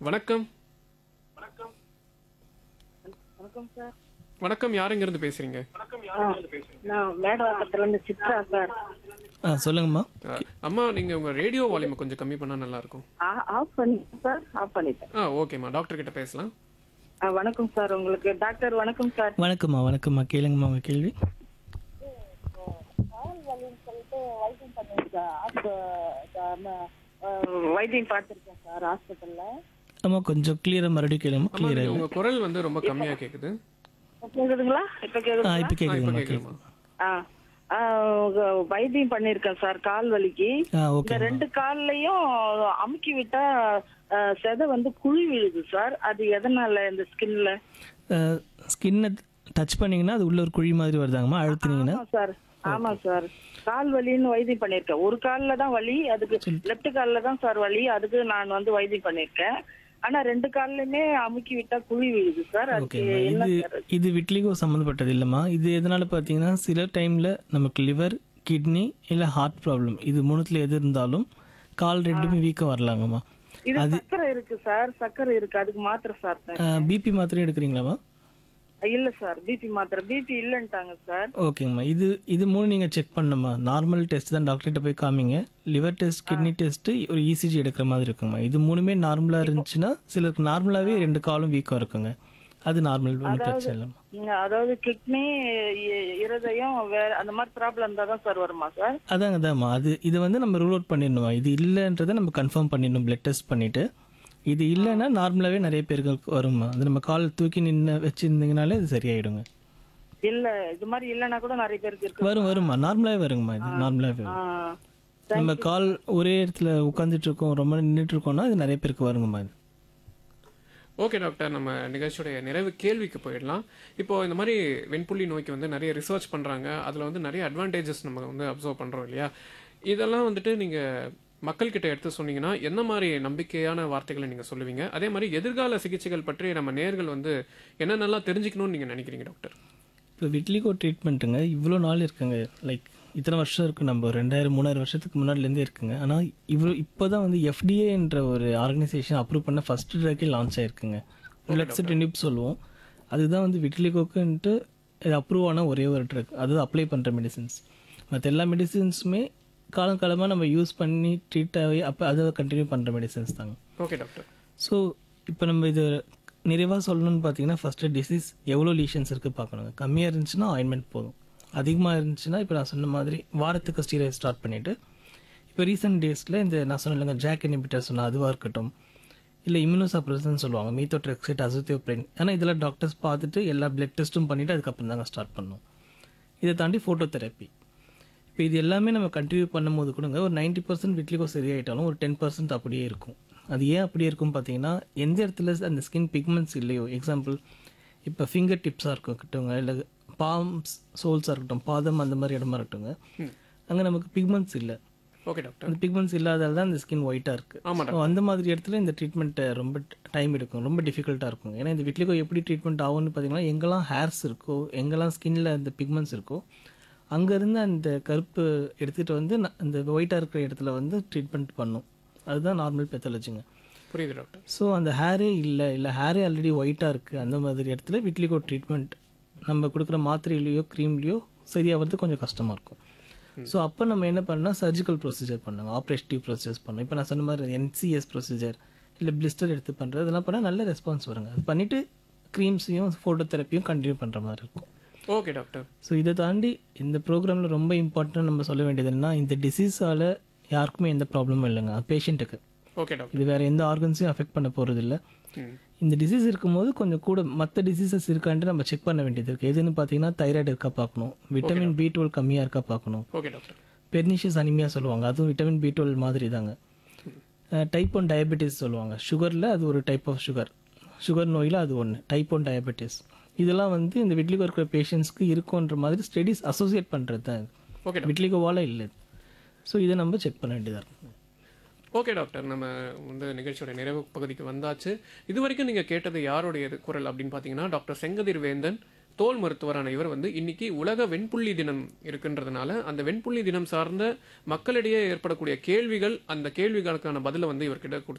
வணக்கம். வணக்கம் சார். வணக்கம். யார் எங்க இருந்து பேசுறீங்க? நான் மேடவாக்கத்துல இருந்து சித்ரா சார். சொல்லுங்கம்மா. அம்மா, நீங்க உங்க ரேடியோ வால்யூமை கொஞ்சம் கம்மி பண்ணா நல்லா இருக்கும். ஆஃப் பண்ணிட்டேன் சார், ஆஃப் பண்ணிட்டேன். ஓகேம்மா, டாக்டர் கிட்ட பேசலாம். வணக்கம் சார். உங்களுக்கு டாக்டர் வணக்கம் சார். வணக்கம்மா கேளுங்கம்மா உங்க கேள்வி. வைத்தியம் பார்த்திருக்கேன் சார் ஹாஸ்பிட்டல்ல. ஆமா, கொஞ்சம் கிளியரா மறுபடியும் கேளுங்கம்மா. அம்மா, கிளியரா உங்க குரல் வந்து ரொம்ப கம்மியா கேக்குது. கேக்குதுங்களா? இப்ப கேக்குதுங்களா? இப்ப இப்ப கேக்குதுங்கம்மா. கேக்குதுமா. வைத்தியம் பண்ணிருக்கேன் சார் கால் வலிக்கு. இந்த ஓகே. 2 கால்லயும் அமுக்கி விட்டா செதை வந்து குழி விழுது சார். அது எதனால இந்த ஸ்கின்ல? ஸ்கின்னை டச் பண்ணீங்கன்னா அது உள்ள ஒரு குழி மாதிரி வருதாங்கம்மா, அழுத்தினீங்கன்னா. ஆமா சார், ஆமா சார். கால் வலின்னு வைத்தியம் பண்ணிருக்கேன். ஒரு கால்ல தான் வலி, அதுக்கு லெப்ட் கால்ல தான் சார் வலி. அதுக்கு நான் வந்து வைத்தியம் பண்ணிருக்கேன். ஆனா 2 கால்லயுமே அமுக்கி விட்டா குழி விழுது சார். அதுக்கு ஓகேம்மா. என்ன இது சார்? இது விட்லிகோ சம்மந்தப்பட்டது இல்லைம்மா. இது எதனால பார்த்தீங்கன்னா சில டைமில் நமக்கு லிவர், கிட்னி இல்லை ஹார்ட் ப்ராப்ளம் இது மூணுத்துல எது இருந்தாலும் கால் ரெண்டுமே வீக்கம் வரலாங்கம்மா. இது சக்கரை இருக்கு சார், சக்கரை இருக்கு. அதுக்கு மாத்திரை சார். பிபி மாத்திரை எடுக்கிறீங்களாம்மா? இல்ல சார், பிபி மாத்திரை. BP இல்லன்ட்டாங்க sir. ஓகேங்கம்மா. இது மூணு நீங்கள் செக் பண்ணணும்மா. நார்மல் டெஸ்ட் தான், டாக்டர்கிட்ட போய் காமிங்க. லிவர் டெஸ்ட், கிட்னி டெஸ்ட்டு, ஒரு இசிஜி எடுக்கிற மாதிரி இருக்குங்கம்மா. இது மூணுமே நார்மலாக இருந்துச்சுன்னா சிலருக்கு நார்மலாகவே 2 காலும் வீக்கம் இருக்குங்க. அது நார்மல், ஒன்றும் பிரச்சனை இல்லைம்மா. அதாவது கிட்னி, இருதயம் வேற அந்த மாதிரி ப்ராப்ளம் இருந்தா தான் சார் வருமா சார்? அதாம்மா. இதை வந்து நம்ம ரூல் அவுட் பண்ணிடணுமா. இது இல்லைன்றதை நம்ம கன்ஃபார்ம் பண்ணிடணும் பிளட் டெஸ்ட் பண்ணிவிட்டு. இது இல்லைன்னா நார்மலாகவே நிறைய பேருக்கு வருமா. அது நம்ம கால் தூக்கி நின்று வச்சுருந்தீங்கனாலே இது சரியாயிடுங்க. இல்ல, இது மாதிரி இல்லைன்னா கூட நிறைய பேருக்கு இருக்கு. வருமா, நார்மலாகவே வருங்கம்மா. இது நார்மலாகவே வரும். நம்ம கால் ஒரே இடத்துல உட்காந்துட்டு இருக்கோம், ரொம்ப நின்றுட்டு இருக்கோம்னா இது நிறைய பேருக்கு வருங்கம்மா. இது ஓகே டாக்டர், நம்ம நிகழ்ச்சியோடைய நிறைவு கேள்விக்கு போயிடலாம். இப்போ இந்த மாதிரி வெண்புள்ளி நோய்க்கு வந்து நிறைய ரிசர்ச் பண்றாங்க. அதுல வந்து நிறைய அட்வான்டேஜஸ் நம்ம வந்து அப்சர்வ் பண்றோம் இல்லையா? இதெல்லாம் வந்துட்டு நீங்க மக்கள்கிட்ட எடுத்து சொன்னீங்கன்னா என்ன மாதிரி நம்பிக்கையான வார்த்தைகளை நீங்க சொல்லுவீங்க? அதே மாதிரி எதிர்கால சிகிச்சைகள் பற்றி நம்ம நேயர்கள் வந்து என்னென்னலாம் தெரிஞ்சுக்கணும்னு நீங்க நினைக்கிறீங்க டாக்டர்? இப்போ விட்லிகோ ட்ரீட்மெண்ட்டுங்க இவ்வளோ நாள் இருக்குங்க. லைக் இத்தனை வருஷம் இருக்குது, நம்ம 2000-3000 வருஷத்துக்கு முன்னாடிலேருந்தே இருக்குங்க. ஆனால் இப்போ தான் வந்து எஃப்டிஏன்ற ஒரு ஆர்கனைசேஷன் அப்ரூவ் பண்ண ஃபர்ஸ்ட் ட்ரக்கே லான்ச் ஆயிருக்குங்க. லெக்ஸிடனிப் சொல்லுவோம். அதுதான் வந்து விட்லிகோக்குன்ட்டு அப்ரூவ் ஆன ஒரே ஒரு ட்ரக். அது அப்ளை பண்ணுற மெடிசின்ஸ். மற்ற எல்லா மெடிசின்ஸுமே காலங்காலமாக நம்ம யூஸ் பண்ணி ட்ரீட் ஆகி அப்போ அதை கண்டினியூ பண்ணுற மெடிசன்ஸ் தாங்க. Okay doctor. ஸோ இப்போ நம்ம இது நிறைவாக சொல்லணும்னு பார்த்தீங்கன்னா ஃபஸ்ட்டு டிசீஸ் எவ்வளோ லீஷன்ஸ் இருக்குது பார்க்கணுங்க. கம்மியாக இருந்துச்சுன்னா ஆயின்மெண்ட் போதும். அதிகமாக இருந்துச்சுன்னா இப்போ நான் சொன்ன மாதிரி வாரத்துக்கு ஸ்டீராய்டு ஸ்டார்ட் பண்ணிவிட்டு, இப்போ ரீசெண்ட் டேஸில் இந்த நான் சொன்ன இல்லைங்க ஜாக் இன்ஹிபிட்டர் சொன்னால் அதுவாக இருக்கட்டும், இல்லை இம்யூனோசப்ரஸன்ஸ் சொல்லுவாங்க, மீத்தோட்ரெக்சேட், அசோத்தியோப்ரைன். ஆனால் இதெல்லாம் டாக்டர்ஸ் பார்த்துட்டு எல்லா பிளட் டெஸ்ட்டும் பண்ணிவிட்டு அதுக்கப்புறம் தாங்க ஸ்டார்ட் பண்ணணும். இதை தாண்டி ஃபோட்டோதெரப்பி. இப்போ இது எல்லாமே நம்ம கண்டினியூ பண்ணும்போது கொடுங்க ஒரு 90% விட்லிகோ சரியாயிட்டாலும் ஒரு 10% அப்படியே இருக்கும். அது ஏன் அப்படியே இருக்கும் பார்த்தீங்கன்னா, எந்த இடத்துல அந்த ஸ்கின் பிக்மெண்ட்ஸ் இல்லையோ, எக்ஸாம்பிள் இப்போ ஃபிங்கர் டிப்ஸாக இருக்கட்டுங்க, இல்லை பாம்ஸ் சோல்ஸாக இருக்கட்டும், பாதம் அந்த மாதிரி இடமா இருக்கட்டுங்க, அங்கே நமக்கு பிக்மெண்ட்ஸ் இல்லை. Okay doctor. அந்த பிக்மெண்ட்ஸ் இல்லாதால தான் அந்த ஸ்கின் ஒயிட்டாக இருக்குது. ஆமாம் ஸோ அந்த மாதிரி இடத்துல இந்த ட்ரீட்மெண்ட்டை ரொம்ப டைம் எடுக்கும், ரொம்ப டிஃபிகல்ட்டாக இருக்கும். ஏன்னா இந்த விட்லிகோ எப்படி ட்ரீட்மெண்ட் ஆகும்னு பார்த்தீங்கன்னா, எங்கெல்லாம் ஹேர்ஸ் இருக்கோ, எங்கெல்லாம் ஸ்கின்னில் அந்த பிக்மெண்ட்ஸ் இருக்கோ, அங்கேருந்து அந்த கருப்பு எடுத்துகிட்டு வந்து அந்த ஒயிட்டாக இருக்கிற இடத்துல வந்து ட்ரீட்மெண்ட் பண்ணும். அதுதான் நார்மல் பெத்தாலஜிங்க. புரியுது டாக்டர். ஸோ அந்த ஹேரே இல்லை ஹேரே ஆல்ரெடி ஒயிட்டாக இருக்குது, அந்த மாதிரி இடத்துல விட்லிகோ ட்ரீட்மெண்ட் நம்ம கொடுக்குற மாத்திரையிலையோ க்ரீம்லேயோ சரியாகிறது கொஞ்சம் கஷ்டமாக இருக்கும். ஸோ அப்போ நம்ம என்ன பண்ணால் சர்ஜிக்கல் ப்ரொசீஜர் பண்ணுங்க, ஆப்ரேட்டிவ் ப்ரொசீஜர்ஸ் பண்ணோம். இப்போ நான் சொன்ன மாதிரி என்சிஎஸ் ப்ரொசீஜர் இல்லை பிளிஸ்டர் எடுத்து பண்ணுறது, இதெல்லாம் பண்ணால் நல்ல ரெஸ்பான்ஸ் வருங்க. அது பண்ணிவிட்டு க்ரீம்ஸையும் ஃபோட்டோதெரப்பியும் கண்டினியூ பண்ணுற மாதிரி இருக்கும். Okay doctor. ஸோ இதை தாண்டி இந்த ப்ரோக்ராமில் ரொம்ப இம்பார்ட்டன்ட் நம்ம சொல்ல வேண்டியது என்னன்னா, இந்த டிசீஸால் யாருக்குமே எந்த ப்ராப்ளமும் இல்லைங்க, பேஷண்ட்டுக்கு. Okay doctor. இது வேறு எந்த ஆர்கன்ஸையும் அஃபெக்ட் பண்ண போகிறது இல்லை. இந்த டிசீஸ் இருக்கும்போது கொஞ்சம் கூட மற்ற டிசீசஸ் இருக்கான்ட்டு நம்ம செக் பண்ண வேண்டியது இருக்குது. எதுன்னு பார்த்தீங்கன்னா தைராய்டு இருக்கா பார்க்கணும், விட்டமின் B12 கம்மியாக இருக்கா பார்க்கணும், ஓகே டாக்டர். பெர்னிஷியஸ் அனிமியா சொல்லுவாங்க, அதுவும் விட்டமின் B12 மாதிரி தாங்க. டைப் 1 டயபெட்டிஸ் சொல்லுவாங்க, சுகரில் அது ஒரு டைப் ஆஃப் சுகர் நோயில் அது ஒன்று, டைப் 1 டயபெட்டிஸ். இதெல்லாம் வந்து இந்த விட்லிகோ இருக்கிற பேஷண்ட்ஸ்க்கு இருக்குன்ற மாதிரி ஸ்டடீஸ் அசோசியேட் பண்ணுறது தான் ஓகே விட்லிகோவால் இல்லை. ஸோ இதை நம்ம செக் பண்ண வேண்டியதாக இருக்கும். ஓகே டாக்டர், நம்ம வந்து நிகழ்ச்சியோட நிறைவு பகுதிக்கு வந்தாச்சு. இது வரைக்கும் நீங்கள் கேட்டது யாருடைய குரல் அப்படின்னு பார்த்தீங்கன்னா, டாக்டர் செங்கதிர் வேந்தன், தோல் மருத்துவரான இவர் வந்து இன்னைக்கு உலக வெண்புள்ளி தினம் இருக்கின்றதுனால அந்த வெண்புள்ளி தினம் சார்ந்த மக்களிடையே ஏற்படக்கூடிய கேள்விகள், அந்த கேள்விகளுக்கான பதிலை வந்து இவர்கிட்ட கொடுத்து